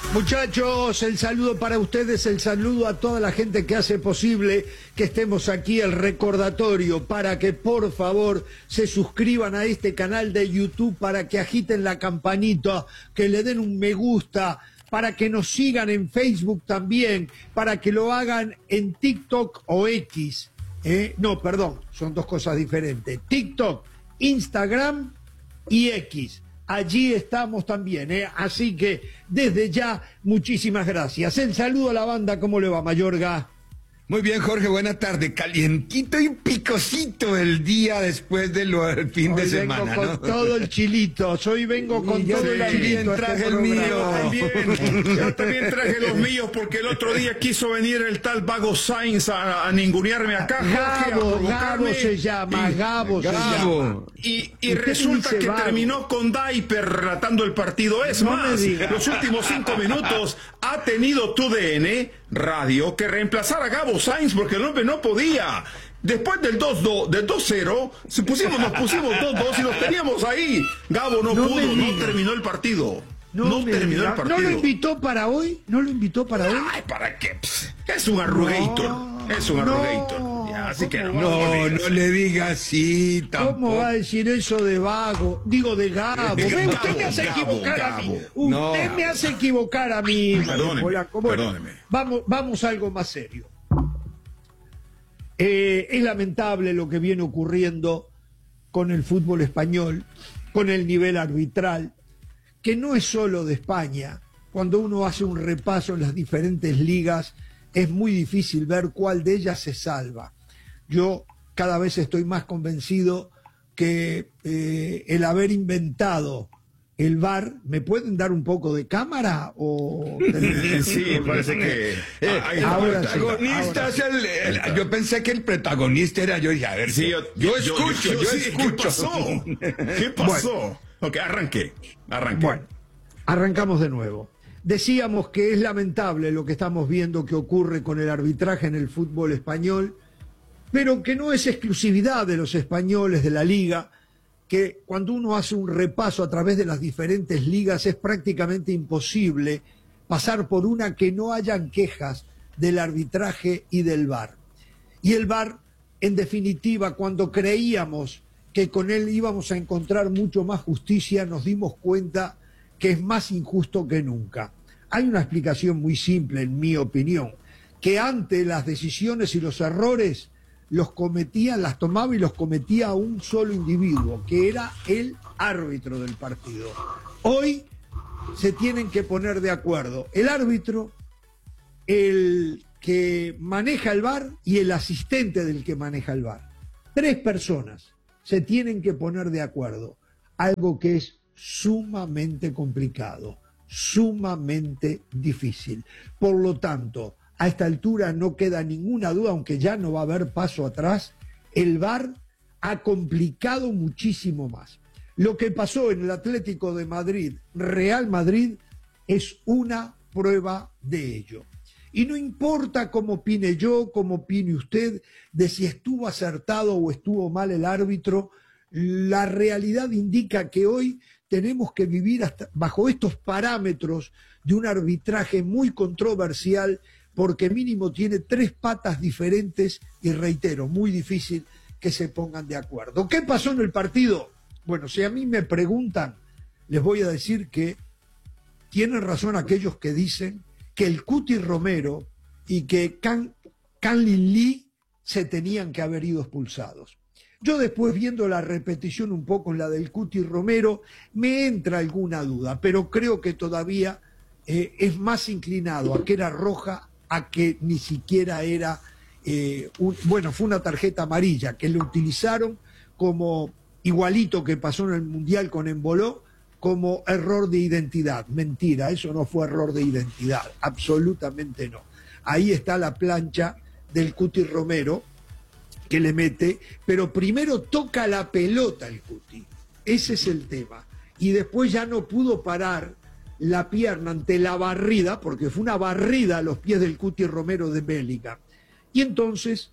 Muchachos, el saludo para ustedes, el saludo a toda la gente que hace posible que estemos aquí, el recordatorio para que por favor se suscriban a este canal de YouTube, para que agiten la campanita, que le den un me gusta, para que nos sigan en Facebook también, para que lo hagan en TikTok o X. No, perdón, son dos cosas diferentes. TikTok, Instagram y X. Allí estamos también, así que desde ya, muchísimas gracias. El saludo a la banda, ¿cómo le va, Mayorga? Muy bien, Jorge, buena tarde. Calientito y picosito el día después del fin de semana, vengo con todo el chilito, hoy vengo con todo el chilito. Traje el mío. Yo también traje los míos porque el otro día quiso venir el tal Vago Sainz a ningunearme acá. Gabo se llama, Gabo se llama. Y resulta que Vago terminó con Diaper relatando el partido. Es no más, los últimos 5 minutos ha tenido TUDN Radio que reemplazar a Gabo Sainz porque el hombre no podía. Después del 2-2, del 2-0, nos pusimos 2-2 y los teníamos ahí. Gabo no pudo, no terminó el partido. No terminó el partido. ¿No lo invitó para hoy? Ay, ¿para qué? Es un arrugator. Es un arrugator. Así que no le diga así tampoco. ¿Cómo va a decir eso de Vago? Digo, de Gabo. Usted me hace equivocar a mí. Usted me hace equivocar a mí. Perdóneme. Vamos a algo más serio. Es lamentable lo que viene ocurriendo con el fútbol español, con el nivel arbitral, que no es solo de España. Cuando uno hace un repaso en las diferentes ligas, es muy difícil ver cuál de ellas se salva. Yo cada vez estoy más convencido que el haber inventado el VAR, ¿me pueden dar un poco de cámara? Sí, parece que yo pensé que el protagonista era yo. Dije, a ver, sí, yo escucho. ¿Qué pasó? Bueno, ok, arranqué. Bueno, arrancamos de nuevo. Decíamos que es lamentable lo que estamos viendo que ocurre con el arbitraje en el fútbol español, pero que no es exclusividad de los españoles de la liga, que cuando uno hace un repaso a través de las diferentes ligas es prácticamente imposible pasar por una que no hayan quejas del arbitraje y del VAR. Y el VAR, en definitiva, cuando creíamos que con él íbamos a encontrar mucho más justicia, nos dimos cuenta que es más injusto que nunca. Hay una explicación muy simple, en mi opinión, que antes las decisiones y los errores las tomaba y los cometía un solo individuo, que era el árbitro del partido. Hoy se tienen que poner de acuerdo el árbitro, el que maneja el VAR y el asistente del que maneja el VAR. 3 personas se tienen que poner de acuerdo, algo que es sumamente complicado, sumamente difícil. Por lo tanto, a esta altura no queda ninguna duda, aunque ya no va a haber paso atrás, el VAR ha complicado muchísimo más. Lo que pasó en el Atlético de Madrid, Real Madrid, es una prueba de ello. Y no importa cómo opine yo, cómo opine usted, de si estuvo acertado o estuvo mal el árbitro, la realidad indica que hoy tenemos que vivir bajo estos parámetros de un arbitraje muy controversial, porque mínimo tiene 3 patas diferentes y, reitero, muy difícil que se pongan de acuerdo. ¿Qué pasó en el partido? Bueno, si a mí me preguntan, les voy a decir que tienen razón aquellos que dicen que el Cuti Romero y que Can Lin Lee se tenían que haber ido expulsados. Yo después, viendo la repetición un poco en la del Cuti Romero, me entra alguna duda, pero creo que todavía es más inclinado a que era roja, a que ni siquiera era, fue una tarjeta amarilla, que lo utilizaron como, igualito que pasó en el Mundial con Emboló, como error de identidad. Mentira, eso no fue error de identidad, absolutamente no. Ahí está la plancha del Cuti Romero, que le mete, pero primero toca la pelota el Cuti, ese es el tema, y después ya no pudo parar la pierna ante la barrida, porque fue una barrida a los pies del Cuti Romero de Bellingham. Y entonces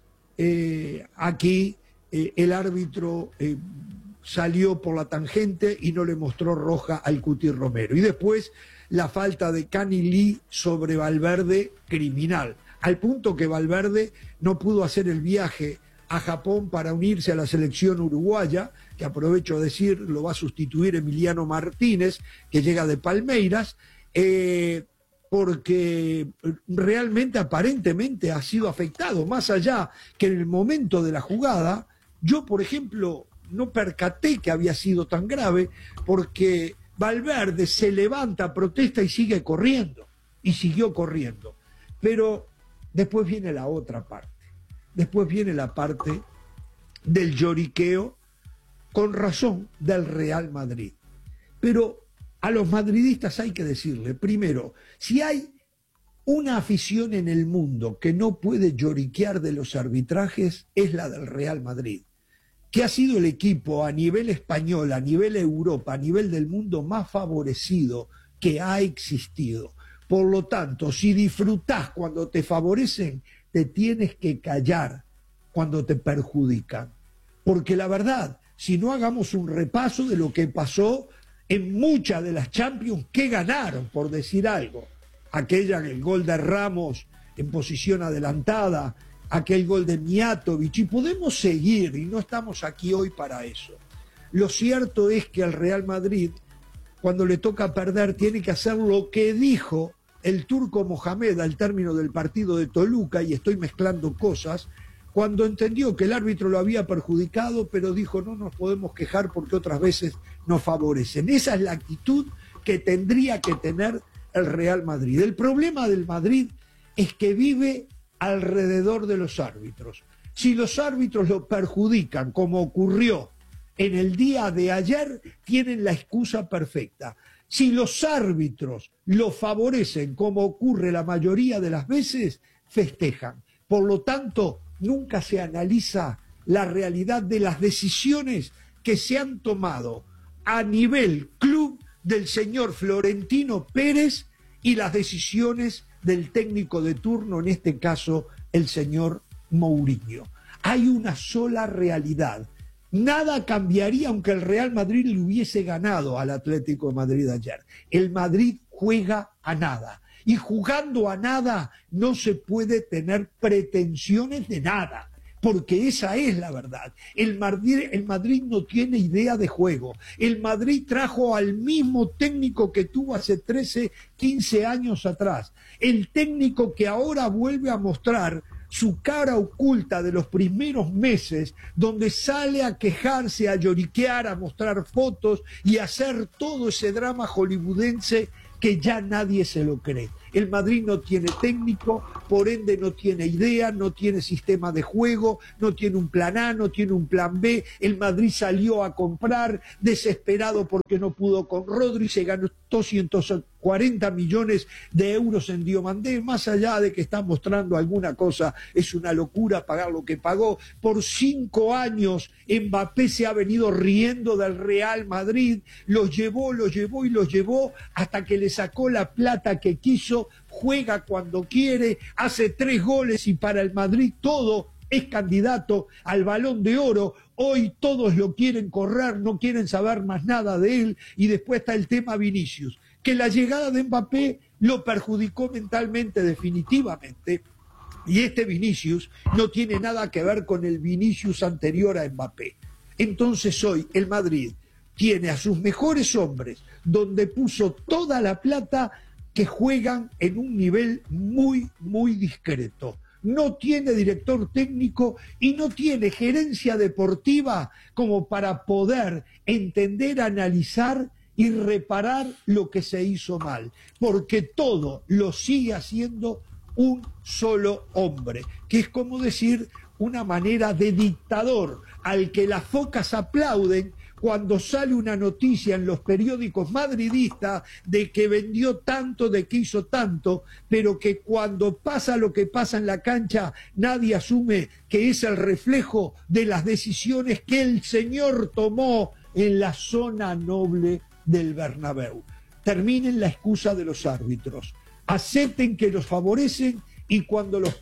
aquí el árbitro salió por la tangente y no le mostró roja al Cuti Romero. Y después la falta de Canilí sobre Valverde criminal, al punto que Valverde no pudo hacer el viaje a Japón para unirse a la selección uruguaya, que aprovecho a decir, lo va a sustituir Emiliano Martínez, que llega de Palmeiras, porque realmente aparentemente ha sido afectado, más allá que en el momento de la jugada, yo por ejemplo no percaté que había sido tan grave, porque Valverde se levanta, protesta y sigue corriendo, y siguió corriendo. Pero después viene la otra parte, después viene la parte del lloriqueo, con razón, del Real Madrid. Pero a los madridistas hay que decirle, primero, si hay una afición en el mundo que no puede lloriquear de los arbitrajes, es la del Real Madrid, que ha sido el equipo a nivel español, a nivel Europa, a nivel del mundo más favorecido que ha existido. Por lo tanto, si disfrutás cuando te favorecen, te tienes que callar cuando te perjudican. Porque la verdad, si no hagamos un repaso de lo que pasó en muchas de las Champions que ganaron, por decir algo, aquella, el gol de Ramos en posición adelantada, aquel gol de Mijatovic, y podemos seguir, y no estamos aquí hoy para eso. Lo cierto es que al Real Madrid, cuando le toca perder, tiene que hacer lo que dijo el turco Mohamed al término del partido de Toluca, y estoy mezclando cosas, cuando entendió que el árbitro lo había perjudicado, pero dijo no nos podemos quejar porque otras veces nos favorecen. Esa es la actitud que tendría que tener el Real Madrid. El problema del Madrid es que vive alrededor de los árbitros. Si los árbitros lo perjudican, como ocurrió en el día de ayer, tienen la excusa perfecta. Si los árbitros lo favorecen, como ocurre la mayoría de las veces, festejan. Por lo tanto, nunca se analiza la realidad de las decisiones que se han tomado a nivel club del señor Florentino Pérez y las decisiones del técnico de turno, en este caso el señor Mourinho. Hay una sola realidad. Nada cambiaría aunque el Real Madrid le hubiese ganado al Atlético de Madrid ayer. El Madrid juega a nada. Y jugando a nada no se puede tener pretensiones de nada, porque esa es la verdad. El Madrid no tiene idea de juego. El Madrid trajo al mismo técnico que tuvo hace 13, 15 años atrás. El técnico que ahora vuelve a mostrar su cara oculta de los primeros meses, donde sale a quejarse, a lloriquear, a mostrar fotos y a hacer todo ese drama hollywoodense que ya nadie se lo cree. El Madrid no tiene técnico, por ende no tiene idea, no tiene sistema de juego, no tiene un plan A, no tiene un plan B. El Madrid salió a comprar desesperado porque no pudo con Rodri, se ganó 240 millones de euros en Diomandé, más allá de que está mostrando alguna cosa, es una locura pagar lo que pagó. Por 5 años Mbappé se ha venido riendo del Real Madrid, los llevó y los llevó hasta que le sacó la plata que quiso, juega cuando quiere, hace 3 goles y para el Madrid todo es candidato al Balón de Oro. Hoy todos lo quieren correr, no quieren saber más nada de él. Y después está el tema Vinicius, que la llegada de Mbappé lo perjudicó mentalmente definitivamente. Y este Vinicius no tiene nada que ver con el Vinicius anterior a Mbappé. Entonces hoy el Madrid tiene a sus mejores hombres, donde puso toda la plata, que juegan en un nivel muy, muy discreto. No tiene director técnico y no tiene gerencia deportiva como para poder entender, analizar y reparar lo que se hizo mal, porque todo lo sigue haciendo un solo hombre, que es como decir una manera de dictador al que las focas aplauden cuando sale una noticia en los periódicos madridistas de que vendió tanto, de que hizo tanto, pero que cuando pasa lo que pasa en la cancha nadie asume que es el reflejo de las decisiones que el señor tomó en la zona noble del Bernabéu. Terminen la excusa de los árbitros, acepten que los favorecen y cuando los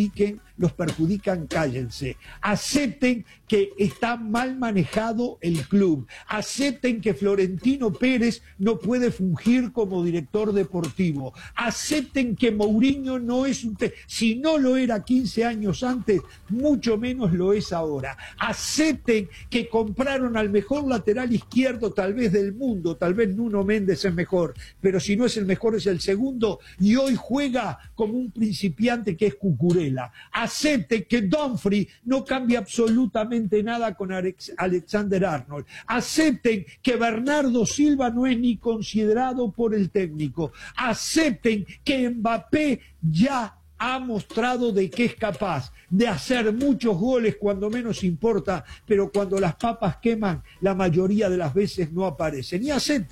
perjudican, cállense. Acepten que está mal manejado el club. Acepten que Florentino Pérez no puede fungir como director deportivo. Acepten que Mourinho no es si no lo era 15 años antes, mucho menos lo es ahora. Acepten que compraron al mejor lateral izquierdo tal vez del mundo, tal vez Nuno Méndez es mejor, pero si no es el mejor es el segundo, y hoy juega como un principiante que es Cucurella. Acepten que Dumfries no cambia absolutamente nada con Alexander Arnold. Acepten que Bernardo Silva no es ni considerado por el técnico. Acepten que Mbappé ya ha mostrado de que es capaz de hacer muchos goles cuando menos importa, pero cuando las papas queman, la mayoría de las veces no aparecen. Y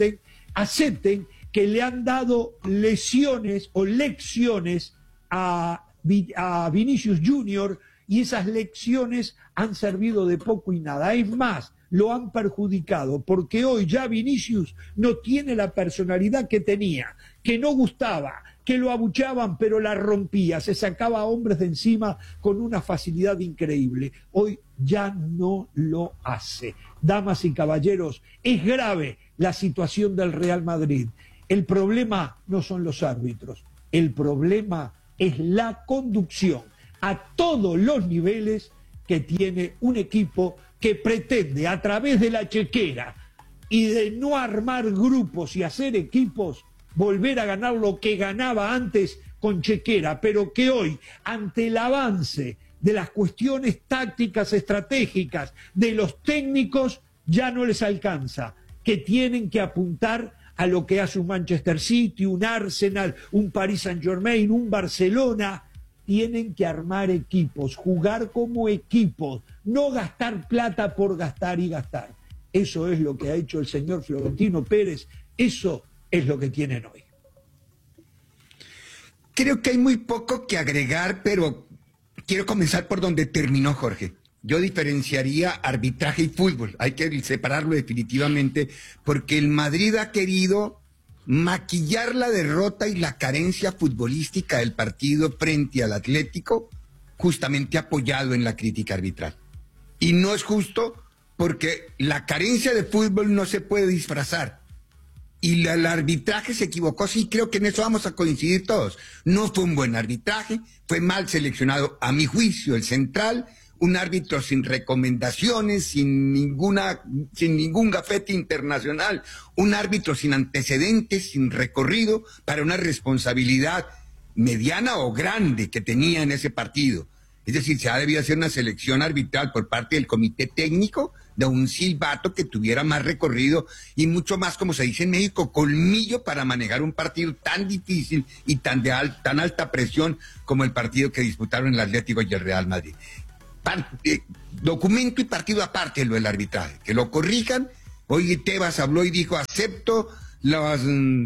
acepten que le han dado lesiones o lecciones a Vinicius Junior, y esas lecciones han servido de poco y nada. Es más, lo han perjudicado, porque hoy ya Vinicius no tiene la personalidad que tenía, que no gustaba, que lo abuchaban pero la rompía, se sacaba a hombres de encima con una facilidad increíble. Hoy ya no lo hace. Damas y caballeros, es grave la situación del Real Madrid. El problema no son los árbitros, el problema es la conducción a todos los niveles que tiene un equipo que pretende, a través de la chequera y de no armar grupos y hacer equipos, volver a ganar lo que ganaba antes con chequera, pero que hoy, ante el avance de las cuestiones tácticas, estratégicas, de los técnicos, ya no les alcanza, que tienen que apuntar a lo que hace un Manchester City, un Arsenal, un Paris Saint-Germain, un Barcelona. Tienen que armar equipos, jugar como equipos, no gastar plata por gastar y gastar. Eso es lo que ha hecho el señor Florentino Pérez, eso es lo que tienen hoy. Creo que hay muy poco que agregar, pero quiero comenzar por donde terminó Jorge. Yo diferenciaría arbitraje y fútbol. Hay que separarlo definitivamente, porque el Madrid ha querido maquillar la derrota y la carencia futbolística del partido frente al Atlético, justamente apoyado en la crítica arbitral. Y no es justo, porque la carencia de fútbol no se puede disfrazar. Y el arbitraje se equivocó, sí, creo que en eso vamos a coincidir todos. No fue un buen arbitraje, fue mal seleccionado, a mi juicio, el central, un árbitro sin recomendaciones, sin ningún gafete internacional, un árbitro sin antecedentes, sin recorrido, para una responsabilidad mediana o grande que tenía en ese partido. Es decir, se ha debido hacer una selección arbitral por parte del comité técnico de un silbato que tuviera más recorrido y mucho más, como se dice en México, colmillo para manejar un partido tan difícil y tan alta presión como el partido que disputaron el Atlético y el Real Madrid. Documento y partido aparte lo del arbitraje, que lo corrijan. Hoy Tebas habló y dijo: acepto los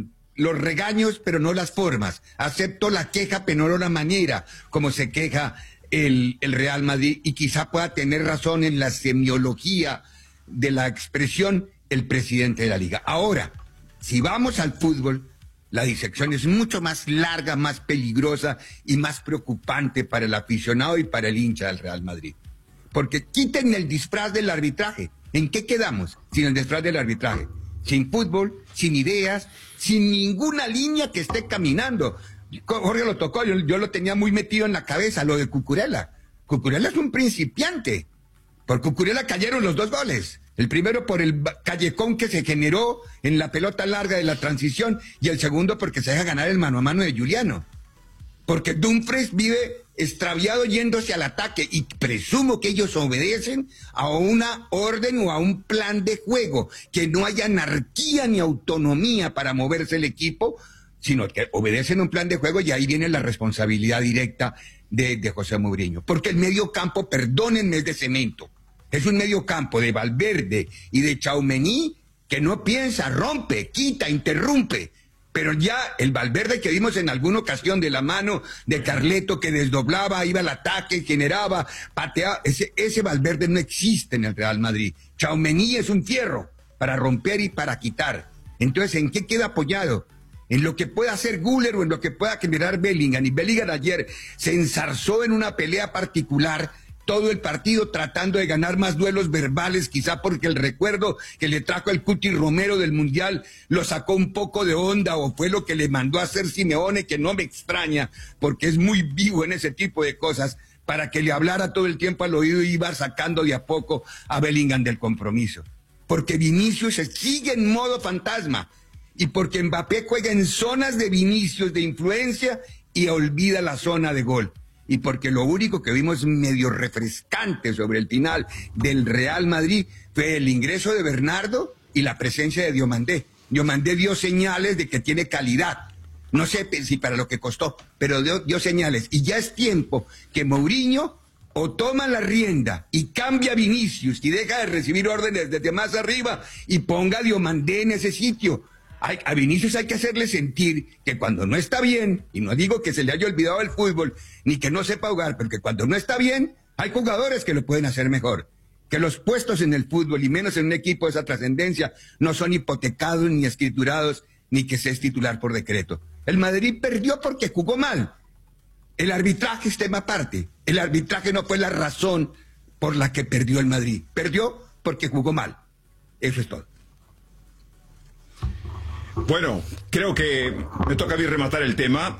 regaños pero no las formas, acepto la queja pero no la manera como se queja el Real Madrid, y quizá pueda tener razón en la semiología de la expresión el presidente de la liga. Ahora, si vamos al fútbol, la disección es mucho más larga, más peligrosa y más preocupante para el aficionado y para el hincha del Real Madrid. Porque quiten el disfraz del arbitraje. ¿En qué quedamos sin el disfraz del arbitraje? Sin fútbol, sin ideas, sin ninguna línea que esté caminando. Jorge lo tocó, yo lo tenía muy metido en la cabeza, lo de Cucurella. Cucurella es un principiante. Por Cucurella cayeron los 2 goles. El primero por el callejón que se generó en la pelota larga de la transición, y el segundo porque se deja ganar el mano a mano de Giuliano. Porque Dumfries vive extraviado yéndose al ataque, y presumo que ellos obedecen a una orden o a un plan de juego, que no haya anarquía ni autonomía para moverse el equipo, sino que obedecen un plan de juego, y ahí viene la responsabilidad directa de José Mourinho. Porque el medio campo, perdónenme, es de cemento. Es un medio campo de Valverde y de Tchouaméni que no piensa, rompe, quita, interrumpe. Pero ya el Valverde que vimos en alguna ocasión de la mano de Carleto, que desdoblaba, iba al ataque, generaba, pateaba, ese Valverde no existe en el Real Madrid. Tchouaméni es un fierro para romper y para quitar. Entonces, ¿en qué queda apoyado? en lo que pueda hacer Güler o en lo que pueda generar Bellingham. Y Bellingham ayer se enzarzó en una pelea particular todo el partido tratando de ganar más duelos verbales, quizá porque el recuerdo que le trajo el Cuti Romero del Mundial lo sacó un poco de onda, o fue lo que le mandó a hacer Simeone, que no me extraña, porque es muy vivo en ese tipo de cosas, para que le hablara todo el tiempo al oído y iba sacando de a poco a Bellingham del compromiso. Porque Vinicius sigue en modo fantasma, y porque Mbappé juega en zonas de Vinicius de influencia y olvida la zona de gol. Y porque lo único que vimos medio refrescante sobre el final del Real Madrid fue el ingreso de Bernardo y la presencia de Diomandé. Diomandé dio señales de que tiene calidad. No sé si para lo que costó, pero dio señales. Y ya es tiempo que Mourinho o toma la rienda y cambia a Vinicius y deja de recibir órdenes desde más arriba y ponga a Diomandé en ese sitio. A Vinicius hay que hacerle sentir que cuando no está bien, y no digo que se le haya olvidado el fútbol, ni que no sepa jugar, pero que cuando no está bien, hay jugadores que lo pueden hacer mejor. Que los puestos en el fútbol, y menos en un equipo de esa trascendencia, no son hipotecados ni escriturados, ni que se es titular por decreto. El Madrid perdió porque jugó mal. El arbitraje es tema aparte. El arbitraje no fue la razón por la que perdió el Madrid. Perdió porque jugó mal. Eso es todo. Bueno, creo que me toca a mí rematar el tema.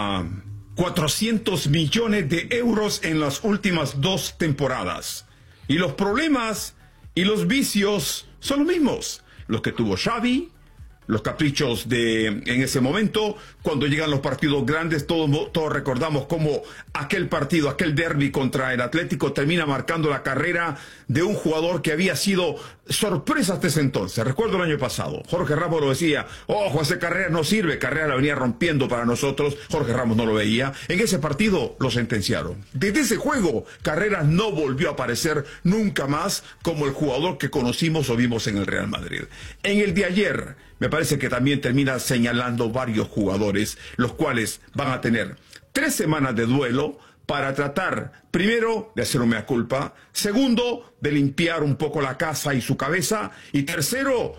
400 millones de euros en las últimas 2 temporadas. Y los problemas y los vicios son los mismos. Los que tuvo Xavi, los caprichos en ese momento, cuando llegan los partidos grandes, todos recordamos cómo aquel partido, aquel derbi contra el Atlético termina marcando la carrera de un jugador que había sido sorpresa hasta ese entonces. Recuerdo el año pasado, Jorge Ramos lo decía, ojo, ese Carreras no sirve, Carreras la venía rompiendo para nosotros, Jorge Ramos no lo veía. En ese partido lo sentenciaron. Desde ese juego, Carreras no volvió a aparecer nunca más como el jugador que conocimos o vimos en el Real Madrid. En el de ayer, me parece que también termina señalando varios jugadores, los cuales van a tener 3 semanas de duelo para tratar, primero, de hacer un mea culpa, segundo, de limpiar un poco la casa y su cabeza, y tercero,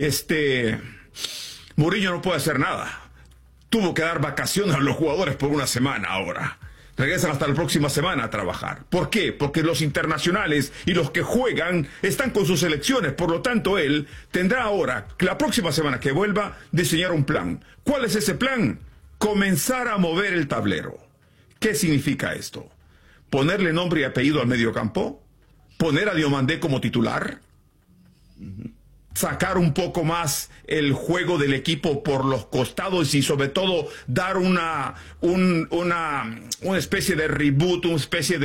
Mourinho no puede hacer nada. Tuvo que dar vacaciones a los jugadores por 1 semana ahora. Regresan hasta la próxima semana a trabajar. ¿Por qué? Porque los internacionales y los que juegan están con sus selecciones. Por lo tanto, él tendrá ahora, la próxima semana que vuelva, diseñar un plan. ¿Cuál es ese plan? Comenzar a mover el tablero. ¿Qué significa esto? ¿Ponerle nombre y apellido al mediocampo? ¿Poner a Diomandé como titular? Sacar un poco más el juego del equipo por los costados y sobre todo dar una especie de reboot, una especie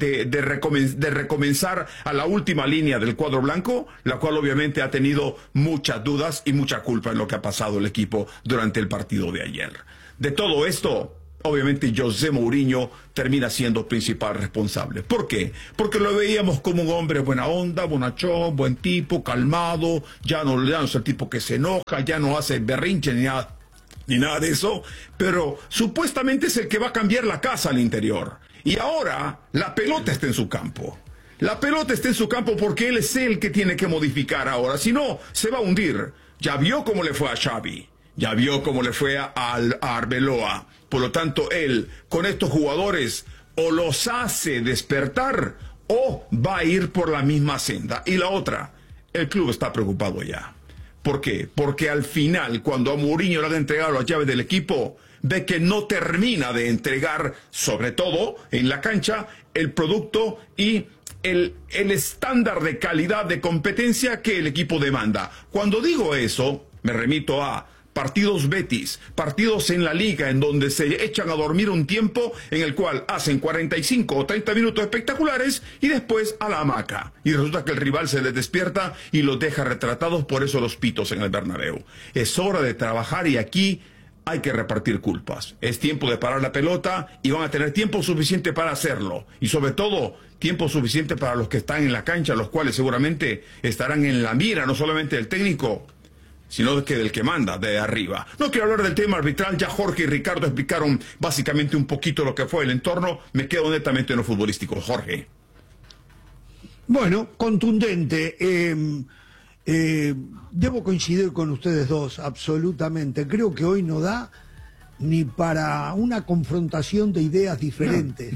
de recomenzar a la última línea del cuadro blanco, la cual obviamente ha tenido muchas dudas y mucha culpa en lo que ha pasado el equipo durante el partido de ayer. De todo esto, obviamente José Mourinho termina siendo principal responsable. ¿Por qué? Porque lo veíamos como un hombre buena onda, bonachón, buen tipo, calmado, ya no es el tipo que se enoja, ya no hace berrinche ni nada de eso, pero supuestamente es el que va a cambiar la casa al interior. Y ahora la pelota está en su campo. La pelota está en su campo porque él es el que tiene que modificar ahora, si no, se va a hundir. Ya vio cómo le fue a Xavi, ya vio cómo le fue a Arbeloa. Por lo tanto, él, con estos jugadores, o los hace despertar, o va a ir por la misma senda. Y la otra, el club está preocupado ya. ¿Por qué? Porque al final, cuando a Mourinho le han entregado las llaves del equipo, ve que no termina de entregar, sobre todo en la cancha, el producto y el estándar de calidad de competencia que el equipo demanda. Cuando digo eso, me remito a partidos Betis, partidos en la liga en donde se echan a dormir un tiempo en el cual hacen 45 o 30 minutos espectaculares y después a la hamaca. Y resulta que el rival se les despierta y los deja retratados, por eso los pitos en el Bernabéu. Es hora de trabajar y aquí hay que repartir culpas. Es tiempo de parar la pelota y van a tener tiempo suficiente para hacerlo. Y sobre todo, tiempo suficiente para los que están en la cancha, los cuales seguramente estarán en la mira, no solamente del técnico, sino que del que manda, de arriba. No quiero hablar del tema arbitral, ya Jorge y Ricardo explicaron básicamente un poquito lo que fue el entorno, me quedo netamente en lo futbolístico. Jorge. Bueno, contundente. Debo coincidir con ustedes dos, absolutamente. Creo que hoy no da ni para una confrontación de ideas diferentes,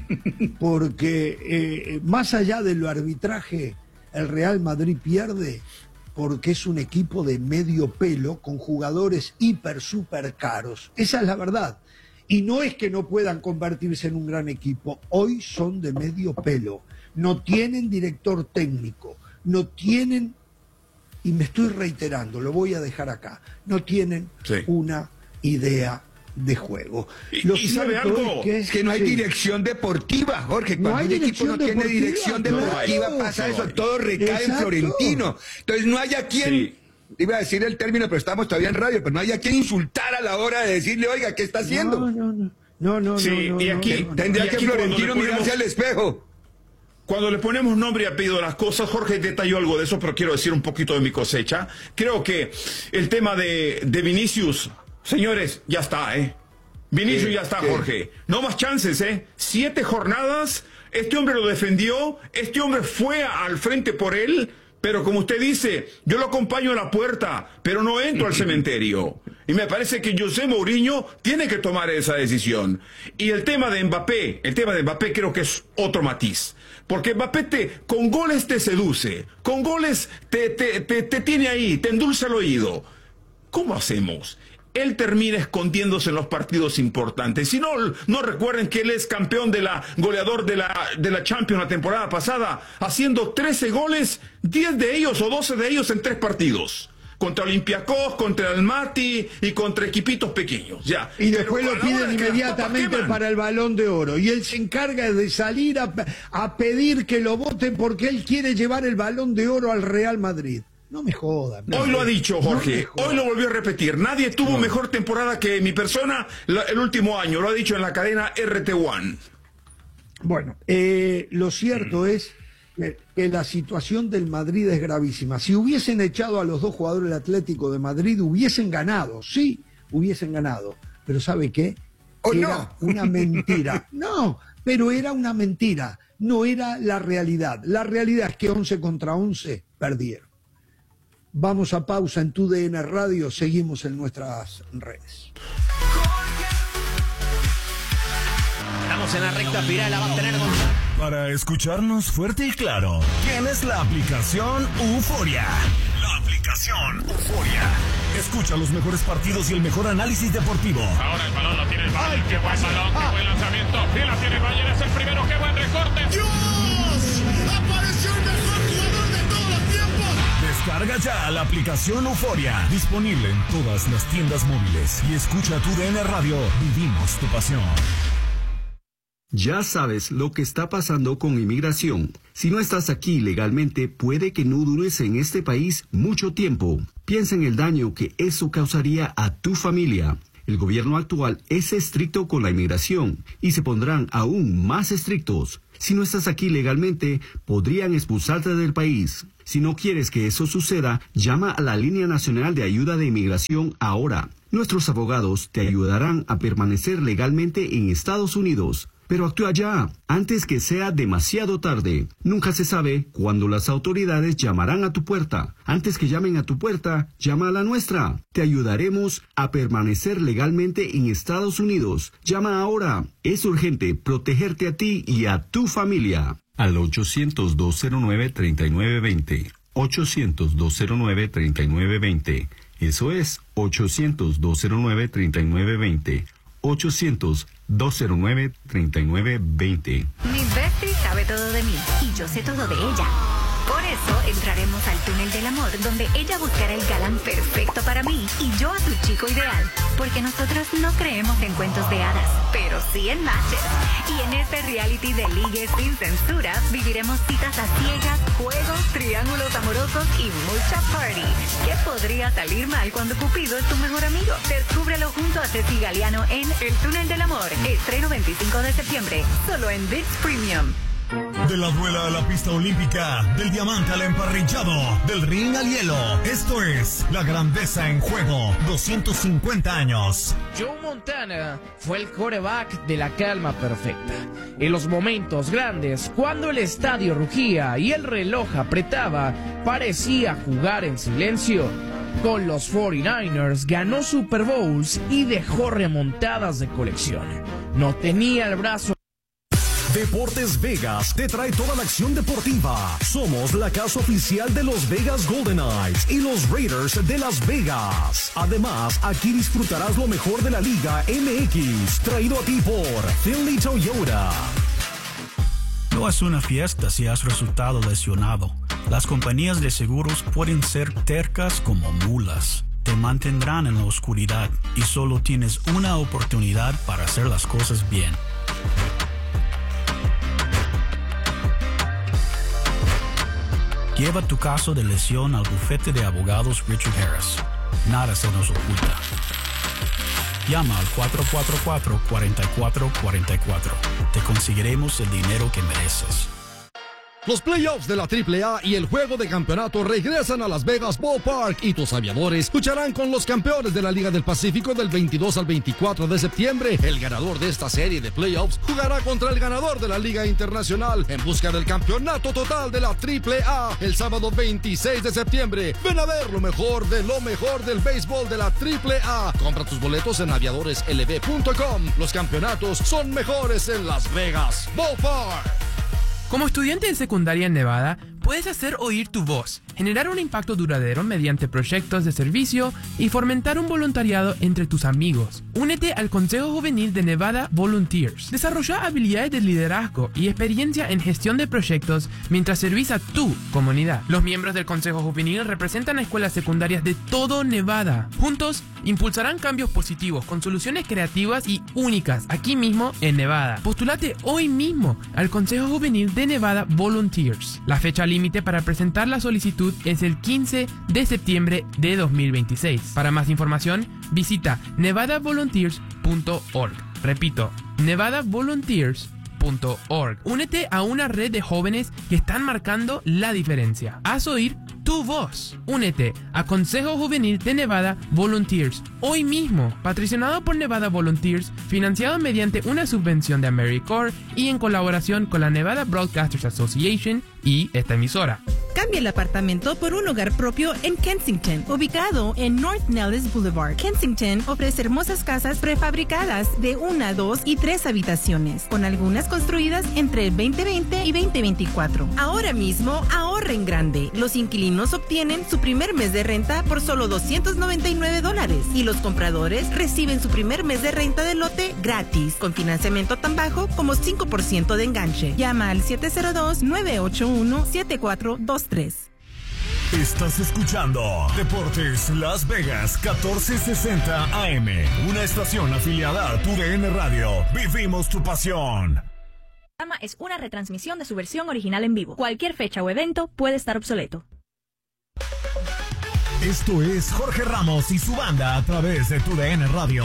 porque más allá de lo arbitraje, el Real Madrid pierde porque es un equipo de medio pelo con jugadores super caros. Esa es la verdad. Y no es que no puedan convertirse en un gran equipo, hoy son de medio pelo. No tienen director técnico, no tienen, y me estoy reiterando, lo voy a dejar acá, no tienen una idea de juego. ¿Y sabe algo? Es que no hay dirección deportiva, Jorge. Cuando un equipo no tiene dirección deportiva, pasa eso, todo recae en Florentino. Entonces no hay a quien, iba a decir el término, pero estamos todavía en radio, pero no hay a quien insultar a la hora de decirle, oiga, ¿qué está haciendo? No. Y aquí tendría que Florentino mirarse al espejo. Cuando le ponemos nombre y apellido a las cosas, Jorge detalló algo de eso, pero quiero decir un poquito de mi cosecha. Creo que el tema de Vinicius, señores, ya está, Vinicius ya está, Jorge. No más chances, 7 jornadas, este hombre lo defendió, este hombre fue al frente por él, pero como usted dice, yo lo acompaño a la puerta, pero no entro al cementerio. Y me parece que José Mourinho tiene que tomar esa decisión. Y el tema de Mbappé creo que es otro matiz. Porque Mbappé con goles te seduce, con goles te tiene ahí, te endulza el oído. ¿Cómo hacemos? Él termina escondiéndose en los partidos importantes. Si no recuerden que él es campeón goleador de la Champions la temporada pasada, haciendo 13 goles, 10 de ellos o 12 de ellos en 3 partidos. Contra Olympiacos, contra el Almaty y contra equipitos pequeños. Ya. Y después lo piden inmediatamente para el Balón de Oro. Y él se encarga de salir a pedir que lo voten porque él quiere llevar el Balón de Oro al Real Madrid. No me jodan. Hoy lo ha dicho Jorge, hoy lo volvió a repetir. Nadie tuvo mejor temporada que mi persona el último año. Lo ha dicho en la cadena RT1. Bueno, lo cierto es que la situación del Madrid es gravísima. Si hubiesen echado a los 2 jugadores del Atlético de Madrid, hubiesen ganado. Sí, hubiesen ganado. Pero ¿sabe qué? Era una mentira. No, pero era una mentira. No era la realidad. La realidad es que 11 contra 11 perdieron. Vamos a pausa en TUDN Radio, seguimos en nuestras redes. Estamos en la recta final, la va a tener Para escucharnos fuerte y claro, tienes la aplicación Euforia. La aplicación Euforia. Escucha los mejores partidos y el mejor análisis deportivo. Ahora el balón lo tiene el Bayern. ¡Qué buen balón! ¡Qué buen lanzamiento! ¡Y la tiene el Bayern! ¡Es el primero! ¡Qué buen recorte! ¡Dios! ¡Apareció el mejor jugador de todos los tiempos! Descarga ya la aplicación Euforia. Disponible en todas las tiendas móviles. Y escucha TUDN Radio. Vivimos tu pasión. Ya sabes lo que está pasando con inmigración. Si no estás aquí legalmente, puede que no dures en este país mucho tiempo. Piensa en el daño que eso causaría a tu familia. El gobierno actual es estricto con la inmigración y se pondrán aún más estrictos. Si no estás aquí legalmente, podrían expulsarte del país. Si no quieres que eso suceda, llama a la Línea Nacional de Ayuda de Inmigración ahora. Nuestros abogados te ayudarán a permanecer legalmente en Estados Unidos. Pero actúa ya, antes que sea demasiado tarde. Nunca se sabe cuándo las autoridades llamarán a tu puerta. Antes que llamen a tu puerta, llama a la nuestra. Te ayudaremos a permanecer legalmente en Estados Unidos. Llama ahora. Es urgente protegerte a ti y a tu familia. Al 800-209-3920. 800-209-3920. Eso es 800-209-3920. 800-209-3920. Mi bestie sabe todo de mí y yo sé todo de ella. Por eso entraremos al túnel del amor, donde ella buscará el galán perfecto para mí y yo a su chico ideal. Porque nosotros no creemos en cuentos de hadas, pero sí en matches. Y en este reality de ligues sin censura, viviremos citas a ciegas, juegos, triángulos amorosos y mucha party. ¿Qué podría salir mal cuando Cupido es tu mejor amigo? Descúbrelo junto a Ceci Galeano en El Túnel del Amor. Estreno 25 de septiembre, solo en ViX Premium. De la duela a la pista olímpica, del diamante al emparrillado, del ring al hielo. Esto es La Grandeza en Juego, 250 años. Joe Montana fue el quarterback de la calma perfecta. En los momentos grandes, cuando el estadio rugía y el reloj apretaba, parecía jugar en silencio. Con los 49ers ganó Super Bowls y dejó remontadas de colección. No tenía el brazo. Deportes Vegas te trae toda la acción deportiva. Somos la casa oficial de los Vegas Golden Knights y los Raiders de Las Vegas. Además, aquí disfrutarás lo mejor de la Liga MX, traído a ti por Finley Toyota. No es una fiesta si has resultado lesionado. Las compañías de seguros pueden ser tercas como mulas. Te mantendrán en la oscuridad y solo tienes una oportunidad para hacer las cosas bien. Lleva tu caso de lesión al bufete de abogados Richard Harris. Nada se nos oculta. Llama al 444-4444. Te conseguiremos el dinero que mereces. Los playoffs de la AAA y el juego de campeonato regresan a Las Vegas Ballpark y tus aviadores lucharán con los campeones de la Liga del Pacífico del 22 al 24 de septiembre. El ganador de esta serie de playoffs jugará contra el ganador de la Liga Internacional en busca del campeonato total de la AAA el sábado 26 de septiembre. Ven a ver lo mejor del béisbol de la AAA. Compra tus boletos en aviadoreslv.com. Los campeonatos son mejores en Las Vegas Ballpark. Como estudiante en secundaria en Nevada, puedes hacer oír tu voz, generar un impacto duradero mediante proyectos de servicio y fomentar un voluntariado entre tus amigos. Únete al Consejo Juvenil de Nevada Volunteers. Desarrolla habilidades de liderazgo y experiencia en gestión de proyectos mientras servís a tu comunidad. Los miembros del Consejo Juvenil representan a escuelas secundarias de todo Nevada. Juntos, impulsarán cambios positivos con soluciones creativas y únicas aquí mismo en Nevada. Postúlate hoy mismo al Consejo Juvenil de Nevada Volunteers. La fecha límite para presentar la solicitud es el 15 de septiembre de 2026. Para más información, visita nevadavolunteers.org. Repito, nevadavolunteers.org. Únete a una red de jóvenes que están marcando la diferencia. Haz oír tu voz. Únete a Consejo Juvenil de Nevada Volunteers hoy mismo, patrocinado por Nevada Volunteers, financiado mediante una subvención de AmeriCorps y en colaboración con la Nevada Broadcasters Association y esta emisora. Cambia el apartamento por un hogar propio en Kensington, ubicado en North Nellis Boulevard. Kensington ofrece hermosas casas prefabricadas de 1, 2 y 3 habitaciones, con algunas construidas entre el 2020 y 2024. Ahora mismo, ahorra en grande. Los inquilinos obtienen su primer mes de renta por solo $299 y los compradores reciben su primer mes de renta del lote gratis, con financiamiento tan bajo como 5% de enganche. Llama al 702-981-7423. Estás escuchando Deportes Las Vegas 1460 AM, una estación afiliada a TUDN Radio. Vivimos tu pasión. Es una retransmisión de su versión original en vivo. Cualquier fecha o evento puede estar obsoleto. Esto es Jorge Ramos y su banda a través de TUDN Radio.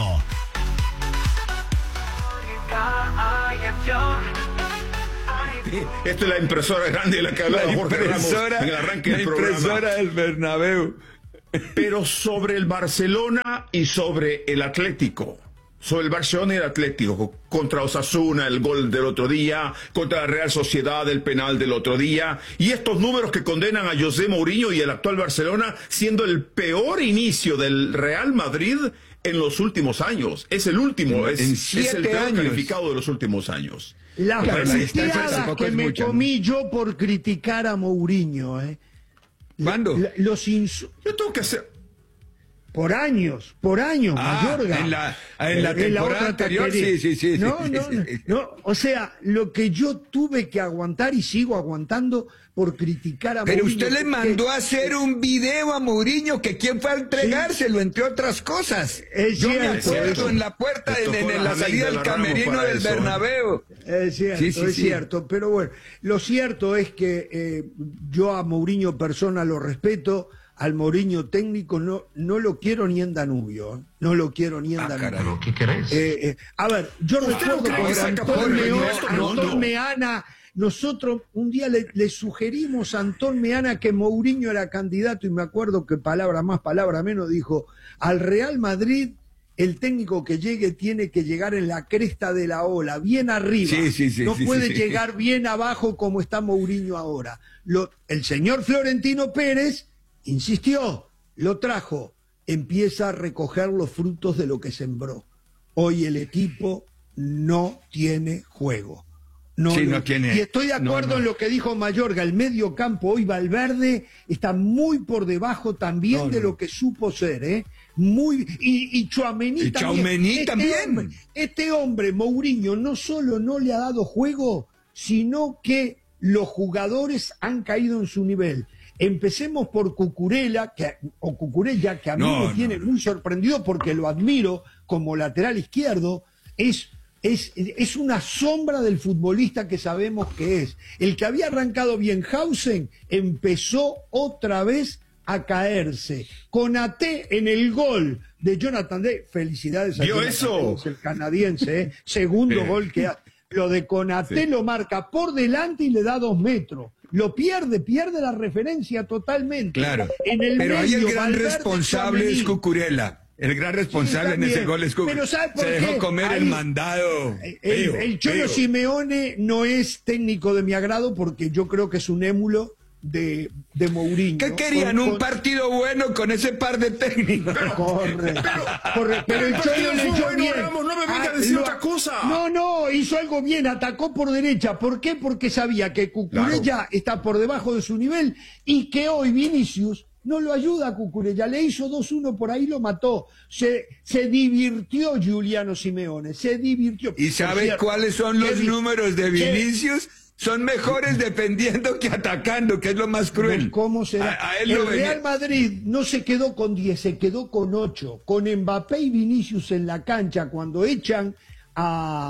Esta es la impresora grande de la que hablaba Jorge Ramos en el arranque del programa. La impresora del Bernabéu. Pero sobre el Barcelona y sobre el Atlético. Sobre el Barcelona y el Atlético. Contra Osasuna, el gol del otro día. Contra la Real Sociedad, el penal del otro día. Y estos números que condenan a José Mourinho y el actual Barcelona, siendo el peor inicio del Real Madrid en los últimos años. Es el último, es el peor calificado de los últimos años. Las puteadas que me comí yo por criticar a Mourinho, ¿Cuándo? Yo tengo que hacer... Por años, Mayorga. En la temporada anterior, sí. No, o sea, lo que yo tuve que aguantar y sigo aguantando por criticar a Mourinho. Pero usted le mandó a hacer un video a Mourinho, que quién fue a entregárselo, entre otras cosas. Yo me acuerdo en la puerta, en la salida del camerino del Bernabéu. Es cierto, cierto. Pero bueno, lo cierto es que yo a Mourinho persona lo respeto. Al Mourinho técnico no lo quiero ni en Danubio. No lo quiero ni en Danubio. ¿Qué querés? A ver, yo recuerdo cuando Antón Meana nosotros un día le sugerimos a Antón Meana que Mourinho era candidato y me acuerdo que palabra más, palabra menos dijo, al Real Madrid el técnico que llegue tiene que llegar en la cresta de la ola, bien arriba. No puede llegar bien abajo como está Mourinho ahora. El señor Florentino Pérez insistió, lo trajo, empieza a recoger los frutos de lo que sembró. Hoy el equipo no tiene juego. No tiene. Y estoy de acuerdo en lo que dijo Mayorga, el medio campo hoy Valverde está muy por debajo también de lo que supo ser, ¿eh? Y Tchouaméni también. Este hombre, Mourinho, no solo no le ha dado juego, sino que los jugadores han caído en su nivel. Empecemos por Cucurella, que a mí me tiene muy sorprendido porque lo admiro como lateral izquierdo, es una sombra del futbolista que sabemos que es. El que había arrancado Bienhausen empezó otra vez a caerse. Konaté en el gol de Jonathan Day. Felicidades a Jonathan Day, el canadiense, ¿eh? Segundo gol que hace. Lo de Konaté lo marca por delante y le da 2 metros. Lo pierde la referencia totalmente. Claro, pero ahí el gran responsable es Cucurella. El gran responsable en ese gol es Cucurella. Se dejó comer el mandado. El Cholo Simeone no es técnico de mi agrado porque yo creo que es un émulo de Mourinho. ¿Qué querían? ¿Un partido bueno con ese par de técnicos? Pero el Cholo leyó bien. Ramos, no me venga a decir otra cosa. No, hizo algo bien, atacó por derecha. ¿Por qué? Porque sabía que Cucurella está por debajo de su nivel y que hoy Vinicius no lo ayuda a Cucurella, le hizo 2-1 por ahí, lo mató. Se divirtió Giuliano Simeone, se divirtió. ¿Y sabe cuáles son los números de Vinicius? Son mejores defendiendo que atacando, que es lo más cruel. ¿Cómo será? El Real Madrid no se quedó con 10, se quedó con 8. Con Mbappé y Vinicius en la cancha, cuando echan a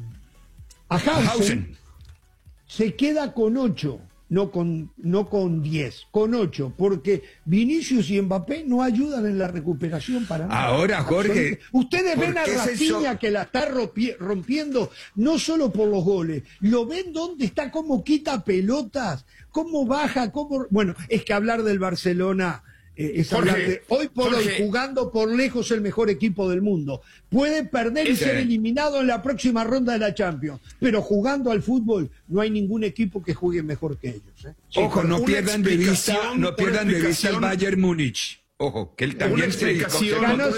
Hausen, se queda con 8. No con 10, con 8, porque Vinicius y Mbappé no ayudan en la recuperación para nada. Ahora, Jorge, ustedes ven a Rafinha que la está rompiendo no solo por los goles, lo ven dónde está, cómo quita pelotas, cómo baja, bueno, es que hablar del Barcelona es hablar de hoy por hoy, jugando por lejos el mejor equipo del mundo. Puede perder y ser eliminado en la próxima ronda de la Champions, pero jugando al fútbol no hay ningún equipo que juegue mejor que ellos. Ojo, no pierdan de vista el Bayern Múnich. Ojo, que él también ganó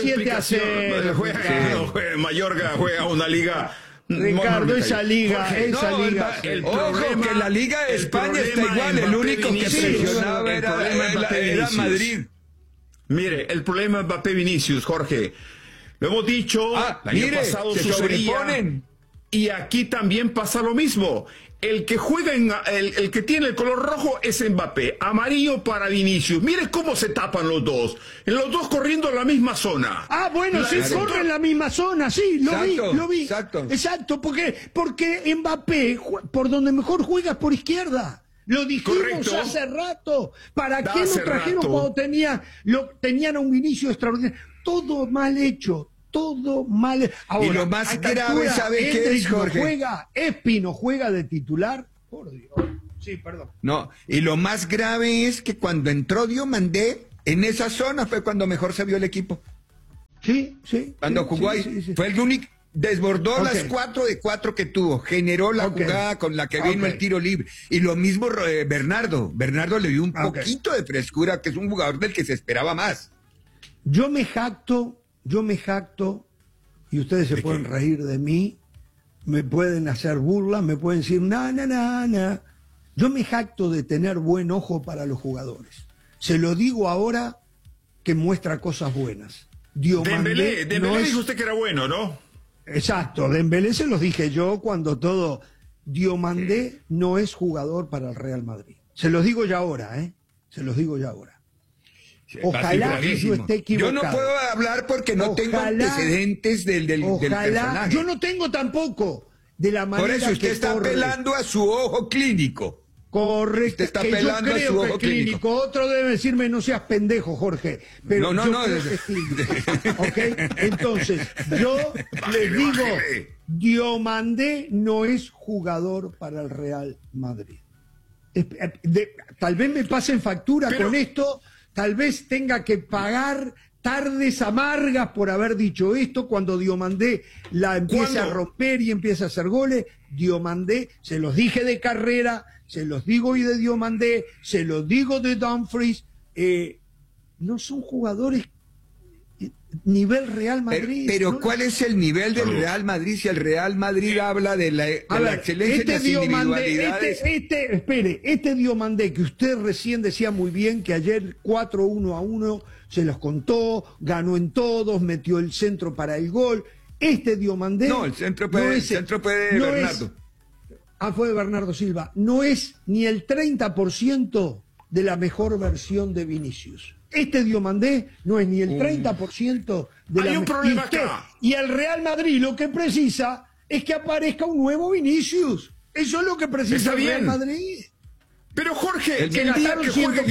7-0. Mayorga juega una liga. Ricardo, esa liga. Ojo, que la Liga de España está igual, el único que presionaba era Madrid. Mire, el problema es Mbappé Vinicius, Jorge. Lo hemos dicho, el año pasado sucedía, y aquí también pasa lo mismo. El que juega el que tiene el color rojo es Mbappé, amarillo para Vinicius. Mire cómo se tapan los dos corriendo en la misma zona. Bueno, corren en la misma zona, sí, lo vi. Exacto, porque Mbappé, por donde mejor juega es por izquierda. Lo dijimos hace rato. ¿Para qué lo trajeron cuando tenían a un Vinicius extraordinario? Todo mal hecho. Todo mal. Ahora, y lo más grave, ¿sabe qué es, Jorge? Espino juega de titular. Por Dios. Sí, perdón. No, y lo más grave es que cuando entró Diomandé, en esa zona fue cuando mejor se vio el equipo. Sí. Cuando jugó ahí, fue el único. Desbordó las 4 de 4 que tuvo, generó la jugada con la que vino el tiro libre. Y lo mismo Bernardo. Bernardo le dio un poquito de frescura, que es un jugador del que se esperaba más. Yo me jacto, y ustedes se pueden reír de mí, me pueden hacer burlas, me pueden decir, na. Yo me jacto de tener buen ojo para los jugadores. Se lo digo ahora que muestra cosas buenas. Dembélé dijo usted que era bueno, ¿no? Exacto, Dembélé se los dije yo cuando todo. Diomandé no es jugador para el Real Madrid. Se los digo ya ahora, Se los digo ya ahora. Ojalá yo esté equivocado. Yo no puedo hablar porque no tengo antecedentes del personaje. Yo no tengo tampoco de la manera. Por eso usted está apelando a su ojo clínico. Correcto. Usted está que yo apelando a su creo que ojo es clínico. Otro debe decirme, no seas pendejo, Jorge. Pero No. creo que es clínico. ¿Ok? Entonces, yo les digo, Diomandé no es jugador para el Real Madrid. Tal vez me pasen factura con esto, tal vez tenga que pagar tardes amargas por haber dicho esto cuando Diomandé la empiece a romper y empiece a hacer goles. Diomandé, se los dije de Carrera, se los digo hoy de Diomandé, se los digo de Dumfries, no son jugadores nivel Real Madrid. Pero ¿no? ¿cuál es el nivel del Real Madrid si el Real Madrid habla de la excelencia de las individualidades? Este Diomandé que usted recién decía muy bien, que ayer 4-1-1 se los contó, ganó en todos, metió el centro para el gol. Este Diomandé... No, el centro fue de Bernardo. Fue de Bernardo Silva. No es ni el 30% de la mejor versión de Vinicius. Este Diomandé no es ni el 30% de Hay un problema acá. Y el Real Madrid lo que precisa es que aparezca un nuevo Vinicius. Eso es lo que precisa el Real Madrid. Pero Jorge, el día que juegue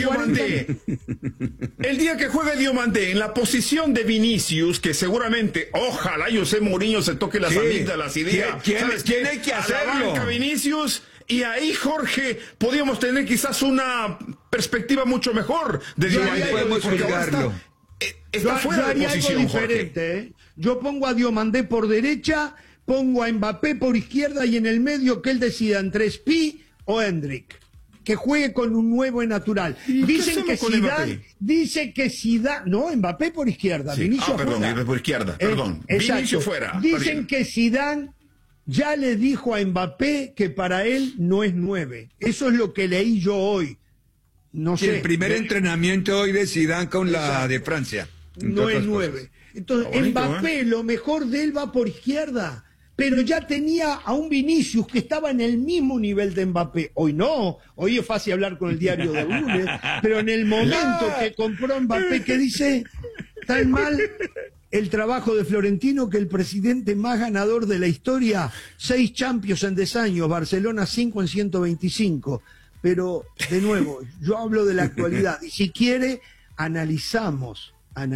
Diomandé en la posición de Vinicius, que seguramente, ojalá José Mourinho se toque las amígdalas y diga, ¿quién hay que hacerlo? A la banca Vinicius, y ahí, Jorge, podríamos tener quizás una perspectiva mucho mejor de Diomandé. Podemos juzgarlo. Está fuera de posición, algo diferente, Jorge. Yo pongo a Diomandé por derecha, pongo a Mbappé por izquierda y en el medio que él decida entre Spi o Hendrik. Que juegue con un 9 natural. Dicen que Zidane, no, Mbappé por izquierda, Vinicius fuera. Por izquierda, perdón. Vinicius fuera. Dicen que Zidane ya le dijo a Mbappé que para él no es 9. Eso es lo que leí yo hoy. No sé. El primer entrenamiento hoy de Zidane con la de Francia. No es 9. Entonces, Mbappé, lo mejor de él va por izquierda. Pero ya tenía a un Vinicius que estaba en el mismo nivel de Mbappé. Hoy no, hoy es fácil hablar con el diario de lunes, pero en el momento que compró Mbappé, que dice, tan mal el trabajo de Florentino que el presidente más ganador de la historia, 6 Champions en 10 años, Barcelona 5 en 125. Pero, de nuevo, yo hablo de la actualidad. Y si quiere, analizamos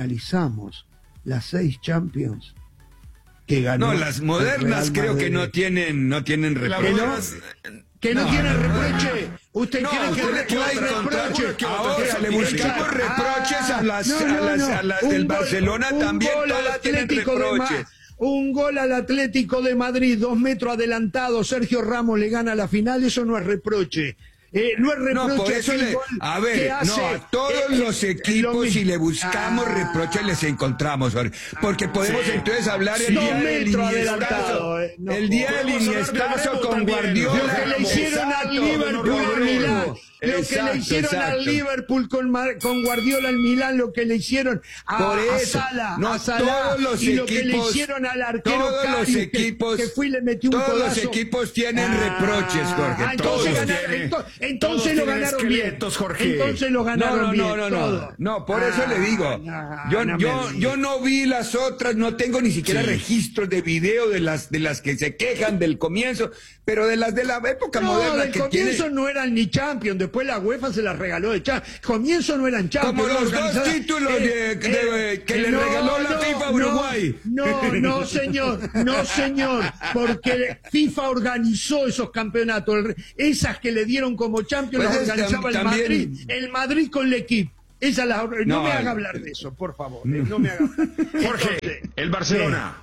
las 6 Champions que ganó. No, las modernas creo que no tienen reproches. Que no tienen reproche. ¿Usted cree que no hay reproche? Ahora le buscamos reproches a las del Barcelona también, todas tienen reproches. Un gol al Atlético de Madrid, 2 metros adelantado, Sergio Ramos le gana la final, eso no es reproche. No es reproche. No, por eso a todos los equipos, si le buscamos reproches, les encontramos. Porque podemos entonces hablar el día del Iniestazo. El día del Iniestazo con Guardiola. Lo que le hicieron al Liverpool en Milán. Lo que le hicieron al Liverpool con Guardiola en Milán, lo que le hicieron a Salah, todos los y equipos, lo que le hicieron al arquero Karius, que fue y le metió un codazo. Todos los equipos tienen reproches, Jorge. Entonces lo ganaron bien. Entonces lo ganaron bien. No, por eso le digo. Yo no vi las otras, no tengo ni siquiera registros de video de las que se quejan del comienzo, pero de las de la época moderna del comienzo no eran ni Champions, después la UEFA se las regaló de Champions. Comienzo no eran Champions. Como los 2 títulos que le regaló la FIFA a Uruguay. No, señor, porque FIFA organizó esos campeonatos. Esas que le dieron como Champions las organizaba el Madrid. El Madrid con el equipo. No me haga hablar de eso, por favor. No me haga hablar. Jorge, el Barcelona.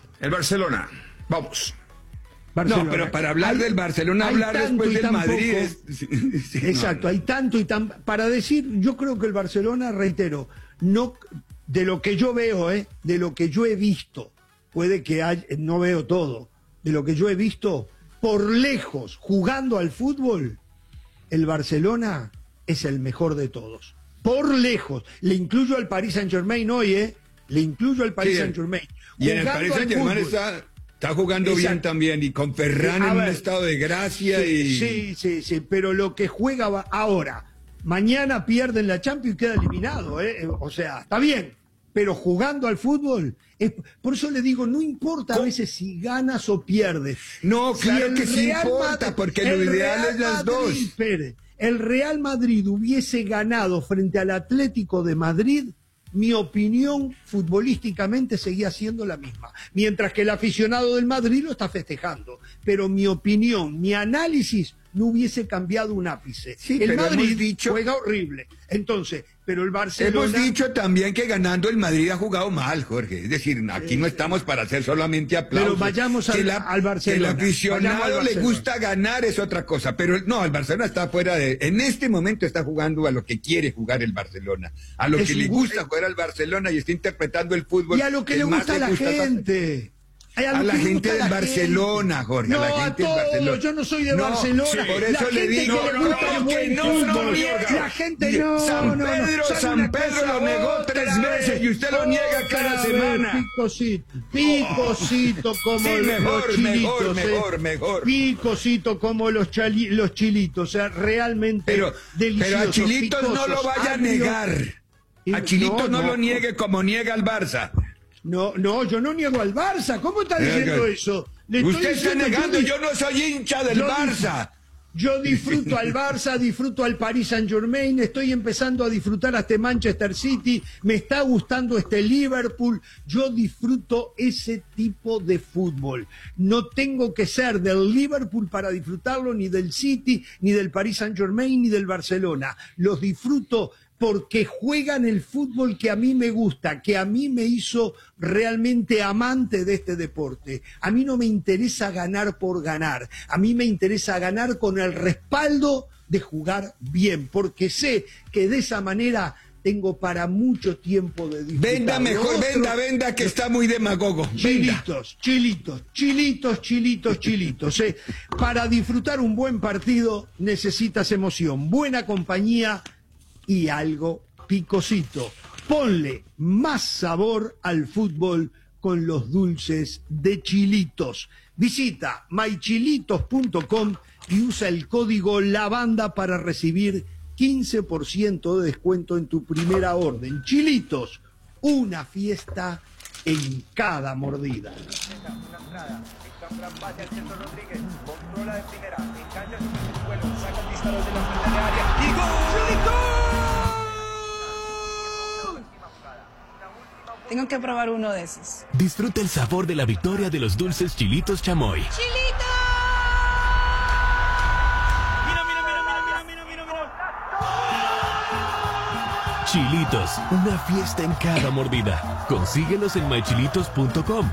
Vamos. Barcelona. No, pero para hablar del Barcelona, hablar después del Madrid exacto, hay tanto y tan... Para decir, yo creo que el Barcelona, reitero, no de lo que yo veo, de lo que yo he visto, puede que no veo todo, de lo que yo he visto, por lejos, jugando al fútbol, el Barcelona es el mejor de todos. Por lejos. Le incluyo al Paris Saint-Germain hoy, Le incluyo al Paris Saint-Germain. Y en el Paris Saint-Germain está jugando bien también, y con Ferran en un estado de gracia. Sí, pero lo que juega ahora, mañana pierden la Champions y queda eliminado, o sea, está bien, pero jugando al fútbol, por eso le digo, no importa a veces si ganas o pierdes. No, claro que sí importa, porque lo ideal es las dos. el Real Madrid hubiese ganado frente al Atlético de Madrid, mi opinión futbolísticamente seguía siendo la misma, mientras que el aficionado del Madrid lo está festejando, pero mi opinión, mi análisis no hubiese cambiado un ápice. Sí, el pero Madrid juega horrible, entonces, pero el Barcelona... Hemos dicho también que ganando el Madrid ha jugado mal, Jorge. Es decir, aquí no estamos para hacer solamente aplausos. Pero vayamos al Barcelona. Que el aficionado le gusta ganar es otra cosa, pero no, el Barcelona está fuera de... En este momento está jugando a lo que quiere jugar el Barcelona, a lo que le gusta jugar al Barcelona y está interpretando el fútbol. Y a lo que le gusta a la gente. A la gente del Barcelona, Jorge. No, a la gente a todos. del Barcelona. Yo no soy de Barcelona. Sí, por eso le digo la gente no. San Pedro lo negó 3 veces y usted lo niega cada semana. Picosito como los chilitos. Mejor. Picosito como los chilitos. O sea, realmente delicioso. Pero a Chilitos no lo vaya a negar. A Chilitos no lo niegue como niega al Barça. No, yo no niego al Barça. ¿Cómo está diciendo eso? Usted está negando, yo no soy hincha del Barça. Yo disfruto al Barça, disfruto al Paris Saint-Germain, estoy empezando a disfrutar a este Manchester City, me está gustando este Liverpool, yo disfruto ese tipo de fútbol. No tengo que ser del Liverpool para disfrutarlo, ni del City, ni del Paris Saint-Germain, ni del Barcelona. Los disfruto porque juegan el fútbol que a mí me gusta, que a mí me hizo realmente amante de este deporte. A mí no me interesa ganar por ganar, a mí me interesa ganar con el respaldo de jugar bien, porque sé que de esa manera tengo para mucho tiempo de disfrutar. Venda mejor, venda, que está muy demagogo. Chilitos. Para disfrutar un buen partido necesitas emoción, buena compañía y algo picosito. Ponle más sabor al fútbol con los dulces de Chilitos. Visita mychilitos.com y usa el código LAVANDA para recibir 15% de descuento en tu primera orden. Chilitos, una fiesta en cada mordida. Tengo que probar uno de esos. Disfruta el sabor de la victoria de los dulces Chilitos Chamoy. ¡Chilitos! Chilitos, una fiesta en cada mordida. Consíguelos en mychilitos.com.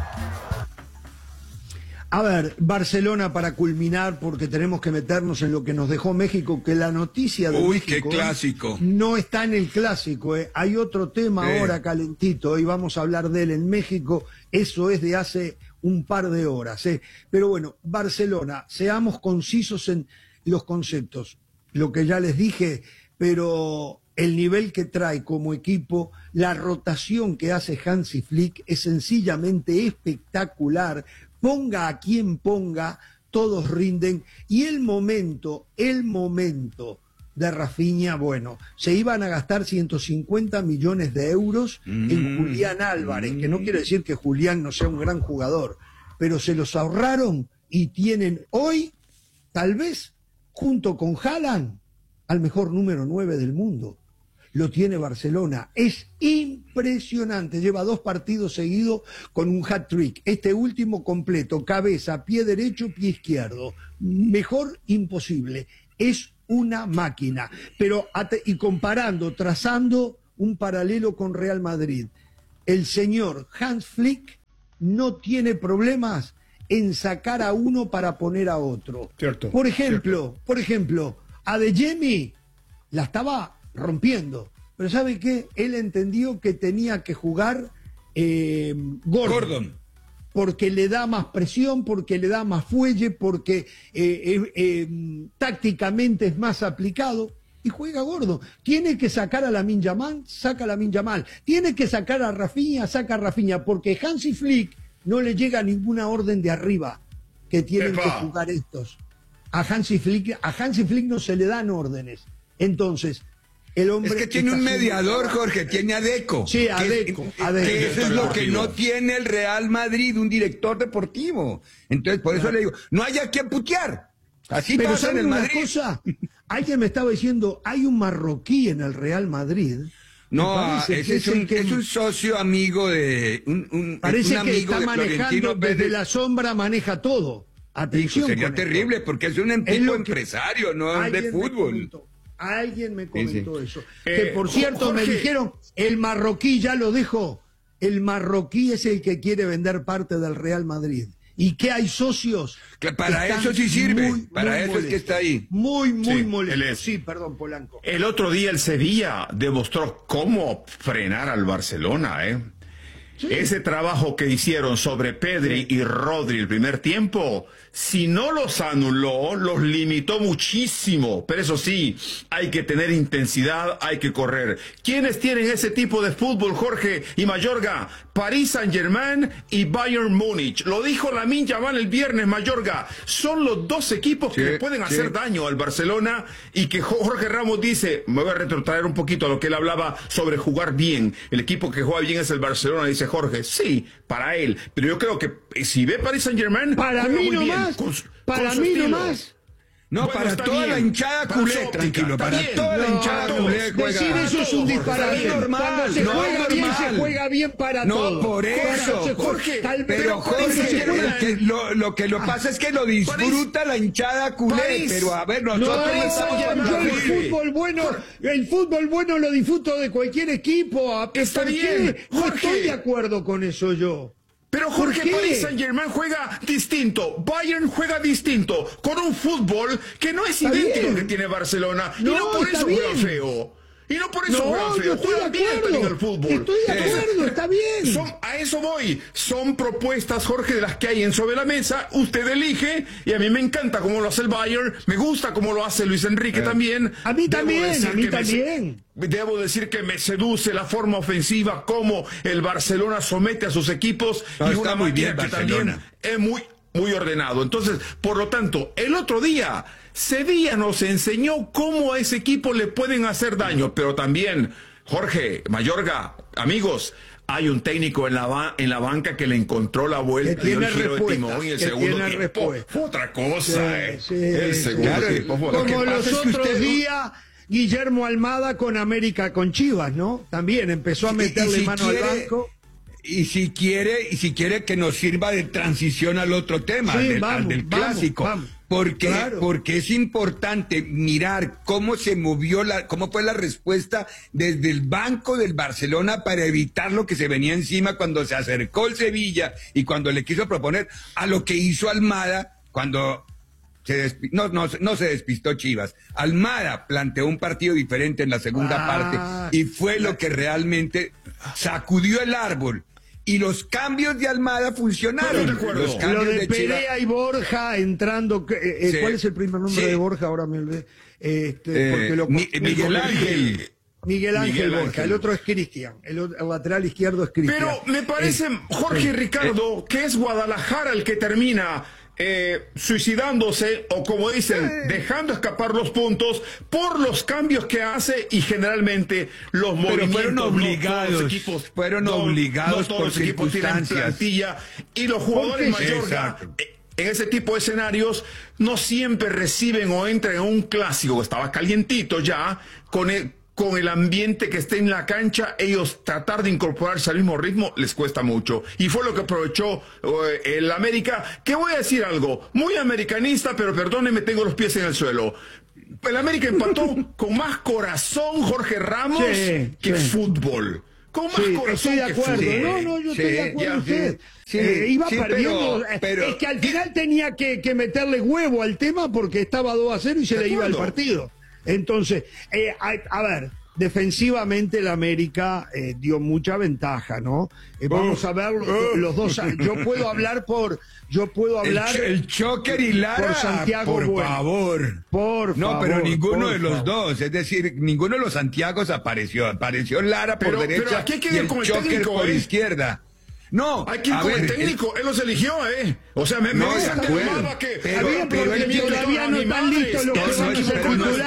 A ver, Barcelona para culminar, porque tenemos que meternos en lo que nos dejó México, que la noticia de México, qué clásico. No está en el clásico. Hay otro tema ahora calentito, y vamos a hablar de él en México, eso es de hace un par de horas. Pero bueno, Barcelona, seamos concisos en los conceptos, lo que ya les dije, pero el nivel que trae como equipo, la rotación que hace Hansi Flick es sencillamente espectacular. Ponga a quien ponga, todos rinden. Y el momento de Rafinha, bueno, se iban a gastar 150 millones de euros en Julián Álvarez, que no quiere decir que Julián no sea un gran jugador, pero se los ahorraron y tienen hoy, tal vez, junto con Haaland, al mejor número 9 del mundo. Lo tiene Barcelona, es impresionante, lleva 2 partidos seguidos con un hat-trick, este último completo, cabeza, pie derecho, pie izquierdo, mejor imposible, es una máquina, pero y comparando, trazando un paralelo con Real Madrid, el señor Hans Flick no tiene problemas en sacar a uno para poner a otro. Cierto, por ejemplo, Adeyemi la estaba rompiendo, pero ¿sabe qué? Él entendió que tenía que jugar Gordon, porque le da más presión, porque le da más fuelle, porque tácticamente es más aplicado, y juega Gordon. Tiene que sacar a Lamine Yamal, saca a Lamine Yamal. Tiene que sacar a Rafinha, saca a Rafinha, porque Hansi Flick no le llega ninguna orden de arriba que tienen que jugar estos. A Hansi Flick no se le dan órdenes. Entonces, el hombre... Es que tiene un mediador, Jorge, tiene a Deco. Sí, a Deco. Que eso es lo que no tiene el Real Madrid, un director deportivo. Entonces, por eso le digo, no haya que putear. Así pero pasa en el Madrid. Alguien me estaba diciendo, hay un marroquí en el Real Madrid. No, ese es un socio amigo de... Parece un que amigo está de manejando desde la sombra, maneja todo. Atención. Hijo, sería terrible porque es un tipo empresario, no de fútbol. Alguien me comentó eso. Que por cierto, Jorge, me dijeron, el marroquí ya lo dejó. El marroquí es el que quiere vender parte del Real Madrid. Y que hay socios. Para eso sí sirve. Para eso molestos. Es que está ahí. Muy molesto. Sí, perdón, Polanco. El otro día el Sevilla demostró cómo frenar al Barcelona, ¿eh? Sí. Ese trabajo que hicieron sobre Pedri y Rodri el primer tiempo, si no los anuló, los limitó muchísimo. Pero eso sí, hay que tener intensidad, hay que correr. ¿Quiénes tienen ese tipo de fútbol, Jorge y Mayorga? París Saint-Germain y Bayern Múnich. Lo dijo Lamine Yamal el viernes, Mayorga. Son los dos equipos que le pueden hacer daño al Barcelona, y que Jorge Ramos dice, me voy a retrotraer un poquito a lo que él hablaba sobre jugar bien. El equipo que juega bien es el Barcelona, dice Jorge. Sí, para él. Pero yo creo que si ve París Saint-Germain, para mí no más. Para mí no más. No, bueno, para toda la hinchada culé, tranquilo, para toda la hinchada culé juega. Decir eso es un disparate. Cuando se juega bien, se juega bien para todos. No, por eso. Jorge, pero Jorge, lo que pasa es que lo disfruta la hinchada culé, pero a ver, nosotros yo el fútbol bueno lo disfruto de cualquier equipo. Está bien, no estoy de acuerdo con eso yo. Pero Jorge, Paris Saint-Germain juega distinto, Bayern juega distinto, con un fútbol que no es idéntico al que tiene Barcelona, y no por eso juega feo. Y no por eso juega feo, juega bien el fútbol. Estoy de acuerdo, está bien. A eso voy. Son propuestas, Jorge, de las que hay sobre la mesa. Usted elige, y a mí me encanta cómo lo hace el Bayern, me gusta cómo lo hace Luis Enrique también. A mí también, Debo decir que me seduce la forma ofensiva, cómo el Barcelona somete a sus equipos, y una muy bien que también es muy ordenado. Entonces, por lo tanto, el otro día Sevilla nos enseñó cómo a ese equipo le pueden hacer daño, pero también, Jorge, Mayorga, amigos, hay un técnico en la banca que le encontró la vuelta, y el giro de timón, y el segundo tiempo fue otra cosa. El segundo tiempo fue como los otros días, Guillermo Almada con América, con Chivas, ¿no? También empezó a meterle mano al banco. Y si quiere que nos sirva de transición al otro tema, del clásico. Vamos. Porque es importante mirar cómo se movió cómo fue la respuesta desde el banco del Barcelona para evitar lo que se venía encima cuando se acercó el Sevilla y cuando le quiso proponer, a lo que hizo Almada cuando no se despistó Chivas. Almada planteó un partido diferente en la segunda parte, y fue lo que realmente sacudió el árbol. Y los cambios de Almada funcionaron. Los cambios lo de Perea y Borja entrando. ¿Cuál es el primer nombre de Borja? Ahora me olvidé. Miguel Ángel. Miguel Ángel Borja. El otro es Cristian. El lateral izquierdo es Cristian. Pero me parece, Jorge y Ricardo, que es Guadalajara el que termina suicidándose, o como dicen, dejando escapar los puntos por los cambios que hace, y generalmente los movimientos. Fueron obligados. No todos los equipos tienen plantilla, y los jugadores Mayorga en ese tipo de escenarios no siempre reciben o entran en un clásico que estaba calientito ya, con el ambiente que esté en la cancha. Ellos tratar de incorporarse al mismo ritmo les cuesta mucho, y fue lo que aprovechó el América, que voy a decir algo muy americanista, pero perdónenme, tengo los pies en el suelo. El América empató con más corazón, Jorge Ramos, que fútbol. Con más corazón, estoy de acuerdo. Yo estoy de acuerdo con usted. Iba perdiendo. Pero es que al final tenía que meterle huevo al tema, porque estaba 2-0 y se le iba el partido. Entonces, a ver, defensivamente el América dio mucha ventaja, ¿no? Vamos a ver los dos. Yo puedo hablar el Choker y Lara, por Santiago, por favor. No, pero ninguno de los dos, es decir, ninguno de los Santiagos apareció Lara por derecha, pero aquí hay que y el Choker por izquierda. No, hay que ir con el técnico, él los eligió, O sea, me dicen que mamaba que... Pero todavía no están listos los que van a ser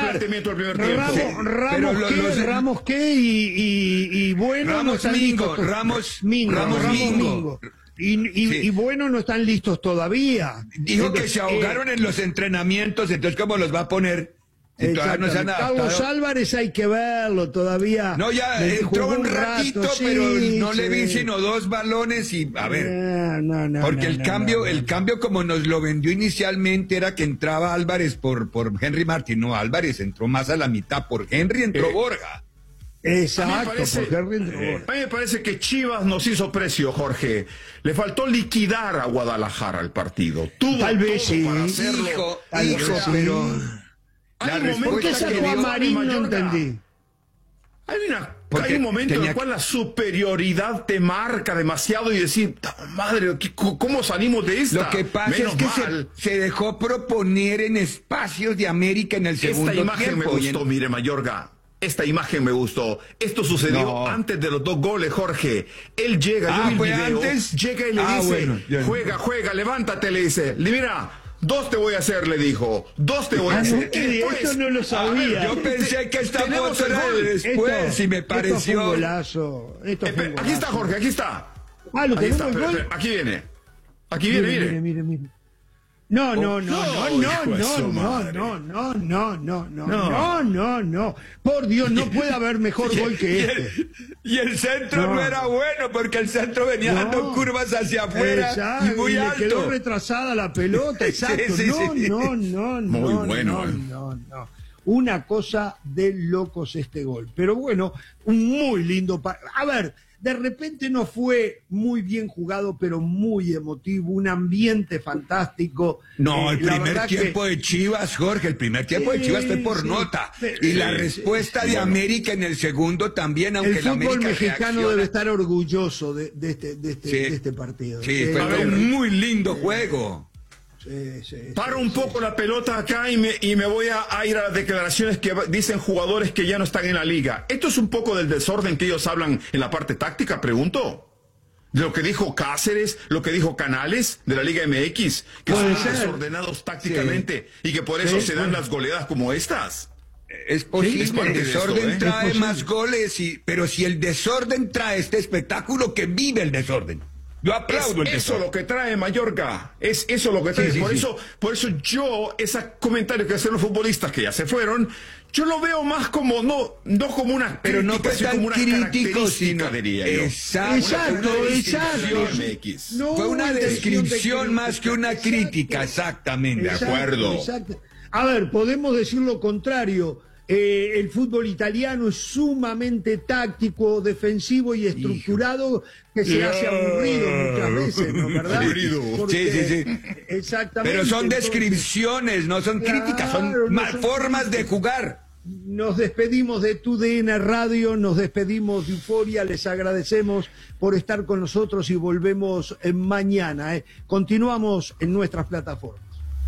titular. Ramos qué y Bueno no están listos. Ramos Mingo. Y Bueno no están listos todavía. Dijo que se ahogaron en los entrenamientos, entonces ¿cómo los va a poner? Y todavía no se han adaptado. Carlos Álvarez hay que verlo todavía. No, ya entró un ratito, pero no le vi sino 2 balones y a ver. Porque el cambio como nos lo vendió inicialmente era que entraba Álvarez por Henry Martin. No, Álvarez entró más a la mitad. Por Henry entró Borja. Exacto, por Henry entró Borja. A mí me parece que Chivas nos hizo precio, Jorge. Le faltó liquidar a Guadalajara el partido. Tuvo tal vez sí. Para hacerlo. Hijo, pero... ¿Por qué sacó a Marín? No entendí. Hay un momento en el cual la superioridad te marca demasiado y decir, madre, ¿cómo salimos de esta? Lo que pasa es que se dejó proponer en espacios de América en el segundo tiempo. Esta imagen me gustó, mire, Mayorga. Esta imagen me gustó. Esto sucedió antes de los 2 goles, Jorge. Él llega, yo vi el video, llega y le dice, juega, levántate, le dice. Mira, 2 te voy a hacer, le dijo. 2 te voy a hacer. Esto no lo sabía. Yo pensé que esta foto era de después y me pareció. Esto fue un golazo. Aquí está, Jorge, aquí está. Lo tenemos el gol. Aquí viene. Aquí viene, mire. No. Por Dios, no puede haber mejor gol que este. Y el centro no era bueno porque el centro venía dando curvas hacia afuera y muy alto. Quedó retrasada la pelota, exacto. No. Muy bueno. No. Una cosa de locos este gol. Pero bueno, un muy lindo... A ver... De repente no fue muy bien jugado, pero muy emotivo, un ambiente fantástico. No, el primer tiempo de Chivas, Jorge, el primer tiempo de Chivas fue por nota. Y la respuesta de América en el segundo también, aunque el fútbol mexicano debe estar orgulloso de este partido. Sí, fue un muy lindo juego. Paro un poco la pelota acá y me voy a ir a las declaraciones que dicen jugadores que ya no están en la liga. ¿Esto es un poco del desorden que ellos hablan en la parte táctica? Pregunto. De lo que dijo Cáceres, lo que dijo Canales de la Liga MX, que son desordenados tácticamente y que por eso se dan las goleadas como estas. Es posible, el desorden trae más goles, pero si el desorden trae este espectáculo, que vive el desorden. Yo aplaudo eso lo que trae Mayorga, es eso lo que trae. Por eso yo, ese comentario que hacen los futbolistas que ya se fueron, yo lo veo más como, no como una crítica, pero no fue tan como una crítico, sino, diría yo. Exacto. Fue una descripción más que una crítica, exactamente. De acuerdo. Exacto. A ver, podemos decir lo contrario. El fútbol italiano es sumamente táctico, defensivo y estructurado, que se hace aburrido muchas veces, ¿no? ¿Verdad? Sí. Exactamente. Pero son descripciones, no son críticas, son formas de jugar. Nos despedimos de TUDN Radio, nos despedimos de Euforia, les agradecemos por estar con nosotros y volvemos mañana. Continuamos en nuestras plataformas.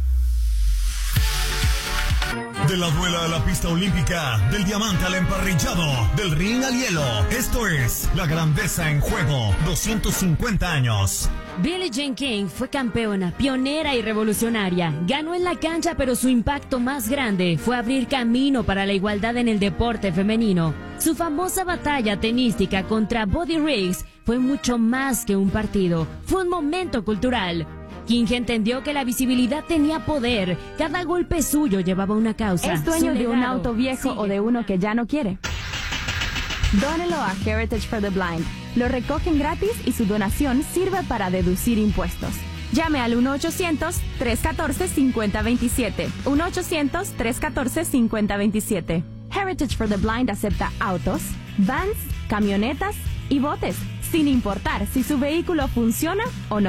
De la duela a la pista olímpica, del diamante al emparrillado, del ring al hielo. Esto es La Grandeza en Juego, 250 años. Billie Jean King fue campeona, pionera y revolucionaria. Ganó en la cancha, pero su impacto más grande fue abrir camino para la igualdad en el deporte femenino. Su famosa batalla tenística contra Buddy Riggs fue mucho más que un partido. Fue un momento cultural. King entendió que la visibilidad tenía poder. Cada golpe suyo llevaba una causa. ¿Es dueño de un auto viejo o de uno que ya no quiere? Dónelo a Heritage for the Blind. Lo recogen gratis y su donación sirve para deducir impuestos. Llame al 1-800-314-5027. 1-800-314-5027. Heritage for the Blind acepta autos, vans, camionetas y botes, sin importar si su vehículo funciona o no.